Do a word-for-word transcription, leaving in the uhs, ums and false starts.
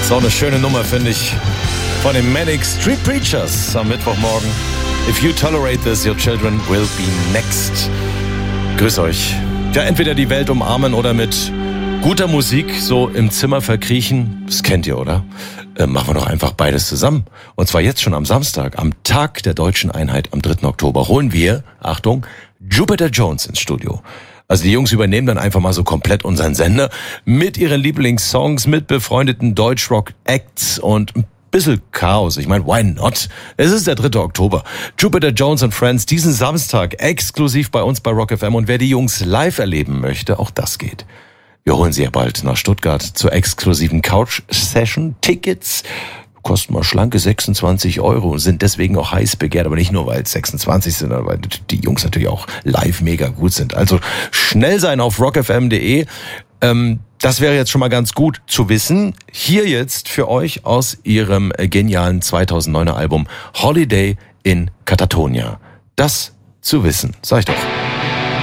So eine schöne Nummer, finde ich, von den Manic Street Preachers am Mittwochmorgen. If you tolerate this, your children will be next. Grüß euch. Ja, entweder die Welt umarmen oder mit guter Musik so im Zimmer verkriechen. Das kennt ihr, oder? Äh, machen wir doch einfach beides zusammen. Und zwar jetzt schon am Samstag, am Tag der Deutschen Einheit, am dritten Oktober, holen wir, Achtung, Jupiter Jones ins Studio. Also die Jungs übernehmen dann einfach mal so komplett unseren Sender mit ihren Lieblingssongs, mit befreundeten Deutschrock-Acts und ein bisschen Chaos. Ich meine, why not? Es ist der dritte Oktober. Jupiter Jones and Friends diesen Samstag exklusiv bei uns bei Rock F M. Und wer die Jungs live erleben möchte, auch das geht. Wir holen sie ja bald nach Stuttgart zur exklusiven Couch-Session. Tickets kosten mal schlanke sechsundzwanzig Euro, sind deswegen auch heiß begehrt, aber nicht nur, weil es sechsundzwanzig sind, sondern weil die Jungs natürlich auch live mega gut sind. Also schnell sein auf rock f m punkt d e. Ähm, das wäre jetzt schon mal ganz gut zu wissen. Hier jetzt für euch aus ihrem genialen zweitausenddeuner Album Holiday in Katatonia. Das zu wissen, sag ich doch.